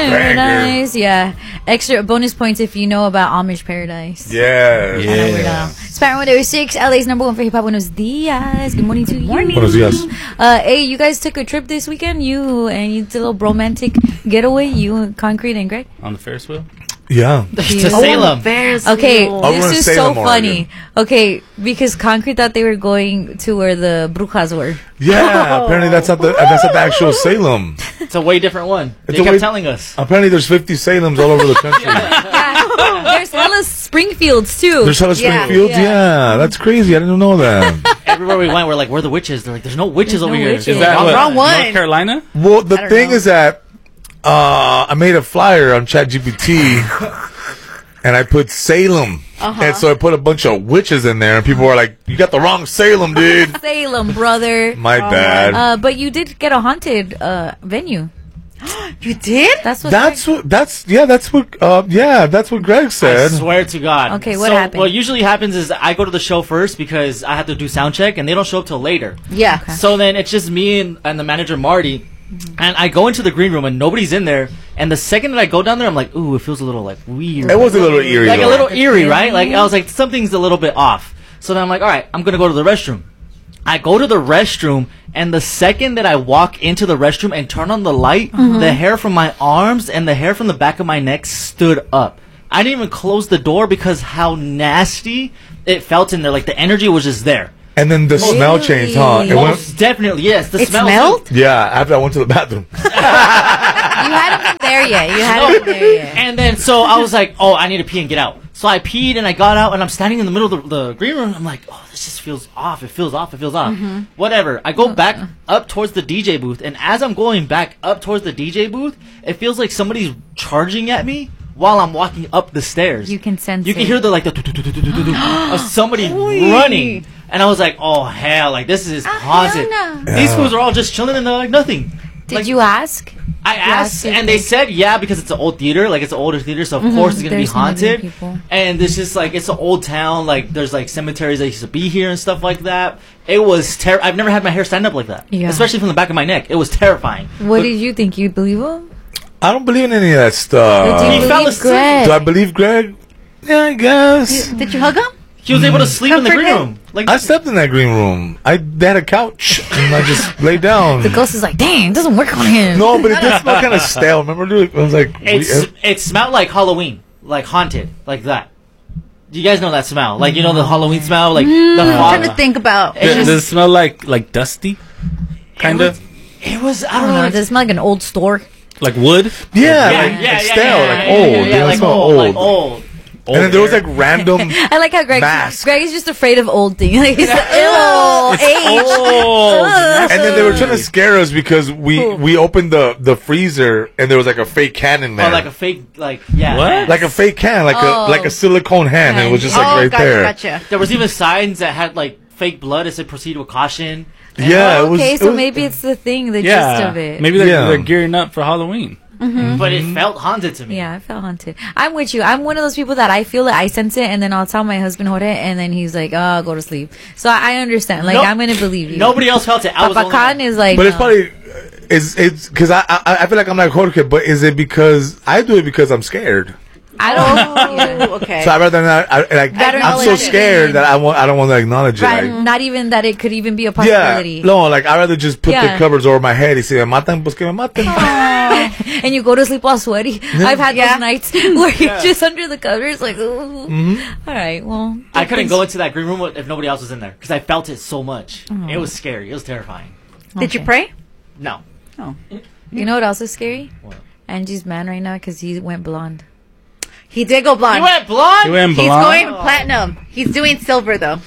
Paradise. Yeah. Extra bonus points if you know about Amish Paradise. Yeah. Sparrow 106, LA's #1 for hip hop. Buenos dias. Good morning to you. Buenos dias. Hey, you guys took a trip this weekend? You did a little romantic getaway? You, Concrete, and Greg? On the Ferris wheel? Yeah. To Salem. Okay, this is so Salem, funny. Oregon. Okay, because Concrete thought they were going to where the brujas were. Yeah, apparently that's not the actual Salem. It's a way different one. They It's a kept way- telling us. Apparently there's 50 Salems all over the country. There's hella Springfields, too. There's hella Springfields? Yeah, that's crazy. I didn't know that. Everywhere we went, we're like, where are the witches? They're like, there's no witches over here. Is that what, Wrong one. North Carolina? Well, the thing is that I made a flyer on ChatGPT and I put Salem. And so I put a bunch of witches in there and people were like, you got the wrong Salem, dude. Brother. brother. My bad. But you did get a haunted venue. You did? That's what. That's what Greg I said. swear to God. Okay, what so happened? What usually happens is I go to the show first because I have to do sound check, and they don't show up till later. Yeah. So then it's just me and the manager Marty, and I go into the green room and nobody's in there. And the second that I go down there, I'm like, ooh, it feels a little like weird. It was a little eerie, like though. a little eerie, right? Like I was like, something's a little bit off. So then I'm like, all right, I'm gonna go to the restroom. I go to the restroom, and the second that I walk into the restroom and turn on the light, the hair from my arms and the hair from the back of my neck stood up. I didn't even close the door because how nasty it felt in there. Like the energy was just there. And then the smell changed, huh? It went, Most definitely, yes. The It smell. smelled? yeah, after I went to the bathroom. You hadn't been there yet. You hadn't been there yet. And then so I was like, oh, I need to pee and get out. So I peed and I got out and I'm standing in the middle of the green room. I'm like, oh, this just feels off. It feels off. It feels off. Whatever. I go back up towards the DJ booth, and as I'm going back up towards the DJ booth, it feels like somebody's charging at me while I'm walking up the stairs. You can sense You can it. hear the like the of somebody running. And I was like, oh hell, like this is haunted. hell no. These fools are all just chilling and they're like nothing. Did Like, you ask? I asked, if and they said yeah because it's an old theater, like it's an older theater, so of course it's gonna be There's gonna be haunted. people. And it's just like it's an old town, like there's like cemeteries that used to be here and stuff like that. It was I've never had my hair stand up like that, Yeah. especially from the back of my neck. It was terrifying. What did you think? You believe him? I don't believe in any of that Did stuff. you He fell believe asleep. Greg? Do I believe Greg? Yeah, I guess. Did you hug him? He was able to sleep in the Comfort green him? room. Like I slept in that green room. They had a couch, and I just laid down. The ghost is like, dang, it doesn't work on him. No, but it did smell kind of stale. Remember, dude? It was like it smelled like Halloween, like haunted, like that. Do you guys know that smell? Like you know the Halloween smell, like the I'm fog. trying to think about. It's Does it smell like dusty? Kind of? It was I I don't don't know. know. Does it smell like an old store? Like wood? yeah, Yeah, like, yeah, like yeah, stale, yeah, like yeah, old. yeah, They yeah, don't like smell old, like old. And then there was like random. I like how Greg. Mask. Greg is just afraid of old things. Like, he's like, ew, age. Oh, Ugh. And then they were trying to scare us because we opened the freezer and there was like a fake can in there. Oh, like a fake, like yeah. What? Like a fake can, like a silicone hand, and it was just like Oh, right gotcha, there. gotcha. There was even signs that had like fake blood. It said proceed with caution. Yeah, it was. Okay, it so was- maybe it's the thing, the gist yeah. of it. Maybe Yeah. they're gearing up for Halloween. But it felt haunted to me. Yeah, I felt haunted. I'm with you. I'm one of those people that I feel it, I sense it, and then I'll tell my husband Jorge, and then he's like, "Oh, go to sleep." So I understand. Like Nope. I'm gonna believe you. Nobody else felt it. I was the Papa only Khan one. is like, But it's no. probably it's because I feel like I'm like Jorge, but is it because I do it because I'm scared? I don't. Oh, okay. So I rather not. Better I'm so acknowledge scared it. that I don't want to acknowledge Right, it. Like, not even that it could even be a yeah, possibility. no, like I rather just put the Yeah. covers over my head. Y si me matan, pues que me maten. And you go to sleep all sweaty. I've had Yeah. those nights where you're just under the covers, like, ooh. All right, well, I couldn't go into that green room if nobody else was in there because I felt it so much. It was scary. It was terrifying. Did you pray? No. You know what else is scary? What? Angie's man right now because he went blonde. He did go blonde. You went blonde? You went He's blonde? going platinum. He's doing silver though.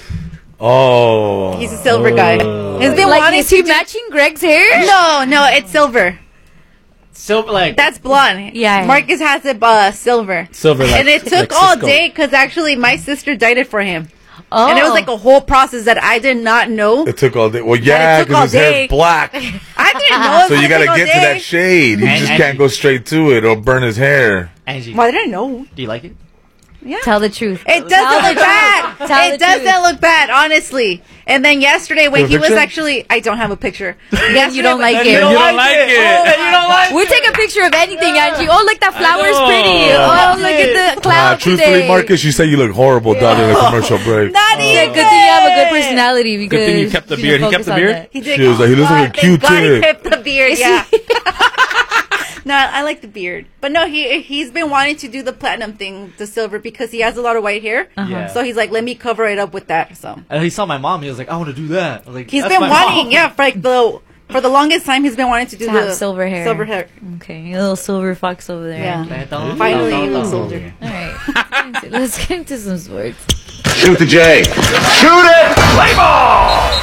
Oh, He's a silver guy. He's been Like, wanting is he to do- matching Greg's hair? No, it's silver. So like That's blonde. Yeah. Marcus has it silver. Silver, like, And it took like all Cisco. day because actually my sister dyed it for him. Oh. And it was like a whole process that I did not know. it took all day. Well, yeah, took because all his hair's day. black, I didn't know. It so was you gonna got to take get all to day. that shade. You just And- can't go straight to it or burn his hair. Angie, Why did I know? do you like it? Yeah. Tell the truth. It doesn't look bad. Tell It the truth. doesn't look bad, honestly. And then yesterday when You have a he was picture? actually, I don't have a picture. Then you don't like Then it. you don't like it. Oh, and you don't like We'll take a picture of anything, Angie. Oh, look, that flower's know. pretty. Oh, look at the cloud Truthfully, today. Marcus, you say you look horrible down in the commercial break. Not Yeah, even. good thing you have a good personality because Good thing you kept the know, beard. He focus kept the on beard? that. He did. She was like, he looks like a Thank God he Q-tip. kept the beard, yeah. No, I like the beard. But no, he's been wanting to do the platinum thing, the silver, because he has a lot of white hair. Yeah. So he's like, let me cover it up with that. So And he saw my mom. He was like, I want to do that. I was like, he's "That's been my wanting, mom." yeah, for the longest time, he's been wanting to do To the have silver hair. Silver hair. Okay, a little silver fox over there. Yeah. Don't- Finally, don't- he looks don't- older. All right. Let's get into some sports. Shoot the J. Shoot it! Play ball!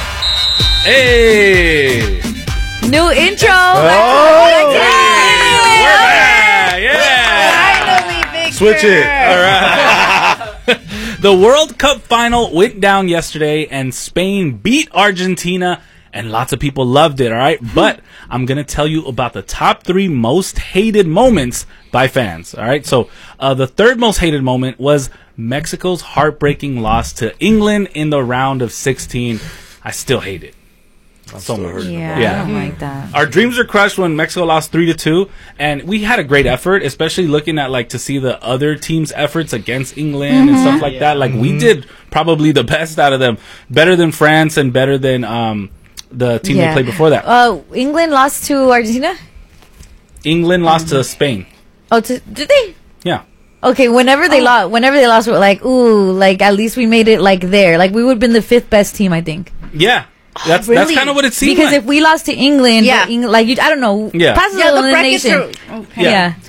Hey. New intro. Oh! Yeah. Finally, Victor. Switch it. All right. The World Cup final went down yesterday, and Spain beat Argentina, and lots of people loved it. All right, but I'm gonna tell you about the top 3 most hated moments by fans. All right, so the third most hated moment was Mexico's heartbreaking loss to England in the round of 16. I still hate it. So much. Yeah, Yeah. I don't like that. Our dreams were crushed when Mexico lost 3-2, and we had a great effort, especially looking at like to see the other teams' efforts against England and stuff like that. Like we did probably the best out of them, better than France and better than the team they played before that. England lost to Argentina. England lost to Spain. Oh, did they? Yeah. Okay, whenever they lost, we're like, ooh, like at least we made it like there. Like we would have been the 5th best team, I think. Yeah. That's really? kind of what it seemed Because like. if we lost to England, Yeah. like I don't know, Yeah. pass the Yeah, the brackets elimination. are okay. Yeah.